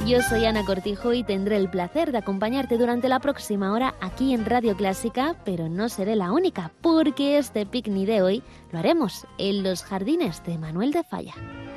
Yo soy Ana Cortijo y tendré el placer de acompañarte durante la próxima hora aquí en Radio Clásica, pero no seré la única, porque este picnic de hoy lo haremos en los jardines de Manuel de Falla.